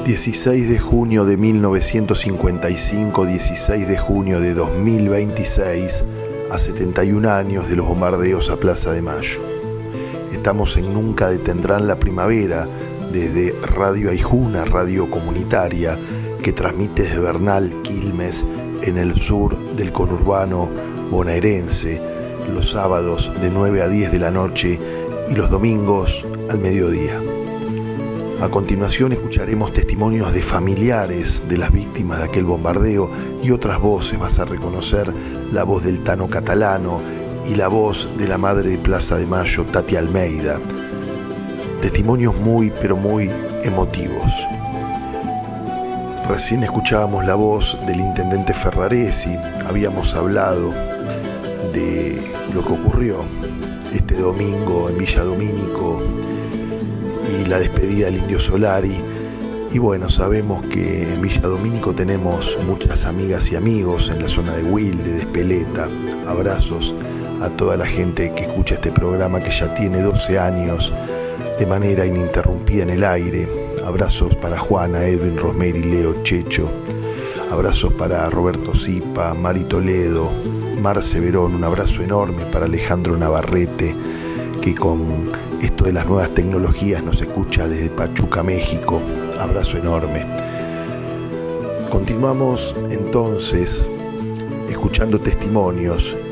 16 de junio de 1955, 16 de junio de 2026, a 71 años de los bombardeos a Plaza de Mayo. Estamos en Nunca Detendrán la Primavera, desde Radio Aijuna, radio comunitaria, que transmite desde Bernal, Quilmes, en el sur del conurbano bonaerense, los sábados de 9 a 10 de la noche y los domingos al mediodía. A continuación escucharemos testimonios de familiares de las víctimas de aquel bombardeo y otras voces. Vas a reconocer la voz del Tano Catalano y la voz de la madre de Plaza de Mayo, Tati Almeida. Testimonios muy, pero muy emotivos. Recién escuchábamos la voz del intendente Ferraresi. Habíamos hablado de lo que ocurrió este domingo en Villa Domínico y la despedida del Indio Solari. Y bueno, sabemos que en Villa Domínico tenemos muchas amigas y amigos en la zona de Wilde, de Espeleta. Abrazos a toda la gente que escucha este programa, que ya tiene 12 años de manera ininterrumpida en el aire. Abrazos para Juana, Edwin, Rosemary, Leo, Checho. Abrazos para Roberto Zipa, Mari Toledo, Marce Verón. Un abrazo enorme para Alejandro Navarrete, que con esto de las nuevas tecnologías nos escucha desde Pachuca, México. Abrazo enorme. Continuamos entonces escuchando testimonios